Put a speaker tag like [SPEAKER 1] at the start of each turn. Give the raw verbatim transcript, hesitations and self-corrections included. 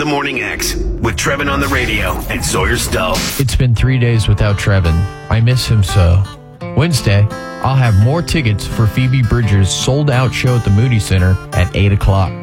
[SPEAKER 1] The Morning X with Trevin on the radio and Sawyer Stull.
[SPEAKER 2] It's been three days without Trevin. I miss him so. Wednesday, I'll have more tickets for Phoebe Bridgers' sold-out show at the Moody Center at eight o'clock.